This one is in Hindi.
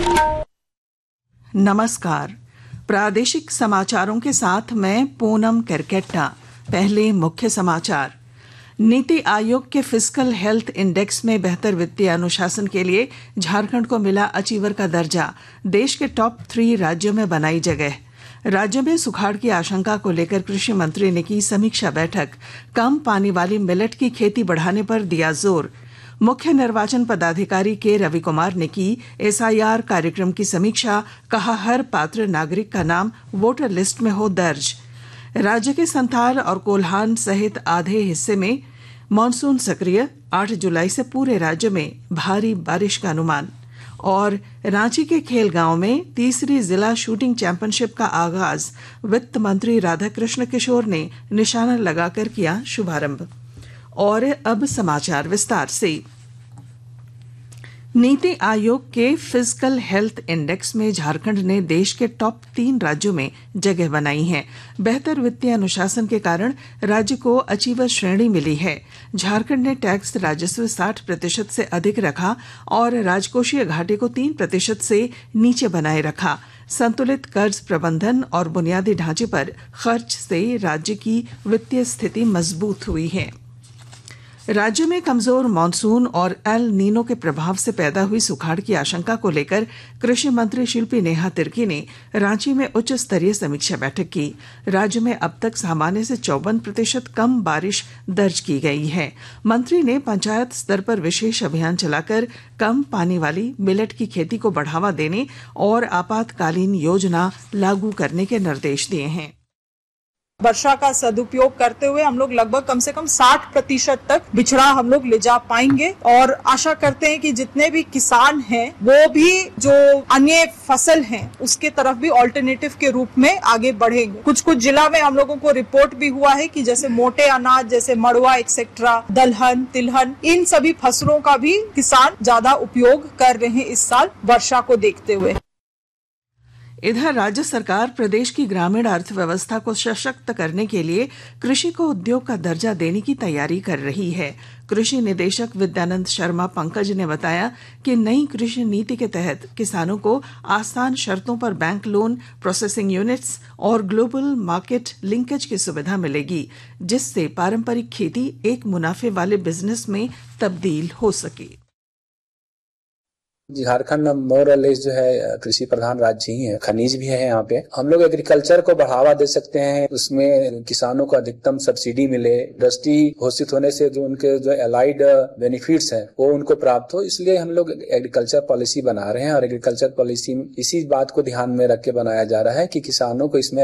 नमस्कार। प्रादेशिक समाचारों के साथ मैं पूनम करकेट्टा। पहले मुख्य समाचार। नीति आयोग के फिस्कल हेल्थ इंडेक्स में बेहतर वित्तीय अनुशासन के लिए झारखंड को मिला अचीवर का दर्जा। देश के टॉप 3 राज्यों में बनाई जगह। राज्य में सुखाड़ की आशंका को लेकर कृषि मंत्री ने की समीक्षा बैठक। कम पानी वाली मिलेट की खेती बढ़ाने पर दिया जोर। मुख्य निर्वाचन पदाधिकारी के रवि कुमार ने की SIR कार्यक्रम की समीक्षा। कहा, हर पात्र नागरिक का नाम वोटर लिस्ट में हो दर्ज। राज्य के संथाल और कोल्हान सहित आधे हिस्से में मानसून सक्रिय। 8 जुलाई से पूरे राज्य में भारी बारिश का अनुमान। और रांची के खेल गांव में तीसरी जिला शूटिंग चैंपियनशिप का आगाज। वित्त मंत्री राधाकृष्ण किशोर ने निशाना लगाकर किया शुभारंभ। और अब समाचार विस्तार से। नीति आयोग के फिजिकल हेल्थ इंडेक्स में झारखंड ने देश के टॉप 3 राज्यों में जगह बनाई है। बेहतर वित्तीय अनुशासन के कारण राज्य को अचीवर श्रेणी मिली है। झारखंड ने टैक्स राजस्व 60% से अधिक रखा और राजकोषीय घाटे को 3% से नीचे बनाए रखा। संतुलित कर्ज प्रबंधन और बुनियादी ढांचे पर खर्च से राज्य की वित्तीय स्थिति मजबूत हुई है। राज्य में कमजोर मानसून और एल नीनो के प्रभाव से पैदा हुई सुखाड़ की आशंका को लेकर कृषि मंत्री शिल्पी नेहा तिर्की ने रांची में उच्च स्तरीय समीक्षा बैठक की। राज्य में अब तक सामान्य से 54% कम बारिश दर्ज की गई है। मंत्री ने पंचायत स्तर पर विशेष अभियान चलाकर कम पानी वाली मिलेट की खेती को बढ़ावा देने और आपातकालीन योजना लागू करने के निर्देश दिए हैं। वर्षा का सदुपयोग करते हुए हम लोग लगभग कम से कम 60% तक बिछड़ा हम लोग ले जा पाएंगे और आशा करते हैं कि जितने भी किसान हैं वो भी जो अन्य फसल हैं उसके तरफ भी ऑल्टरनेटिव के रूप में आगे बढ़ेंगे। कुछ जिला में हम लोगों को रिपोर्ट भी हुआ है कि जैसे मोटे अनाज जैसे मड़ुआ एक्सेट्रा, दलहन, तिलहन, इन सभी फसलों का भी किसान ज्यादा उपयोग कर रहे हैं इस साल वर्षा को देखते हुए। इधर राज्य सरकार प्रदेश की ग्रामीण अर्थव्यवस्था को सशक्त करने के लिए कृषि को उद्योग का दर्जा देने की तैयारी कर रही है। कृषि निदेशक विद्यानंद शर्मा पंकज ने बताया कि नई कृषि नीति के तहत किसानों को आसान शर्तों पर बैंक लोन, प्रोसेसिंग यूनिट्स और ग्लोबल मार्केट लिंकेज की सुविधा मिलेगी, जिससे पारंपरिक खेती एक मुनाफे वाले बिजनेस में तब्दील हो सके। झारखंड मोर और लेस जो है कृषि प्रधान राज्य ही है, खनिज भी है। यहाँ पे हम लोग एग्रीकल्चर को बढ़ावा दे सकते हैं, उसमें किसानों को अधिकतम सब्सिडी मिले, इंडस्ट्री घोषित होने से जो उनके जो एलाइड बेनिफिट्स हैं वो उनको प्राप्त हो, इसलिए हम लोग एग्रीकल्चर पॉलिसी बना रहे हैं। और एग्रीकल्चर पॉलिसी इसी बात को ध्यान में रख के बनाया जा रहा है कि किसानों को इसमें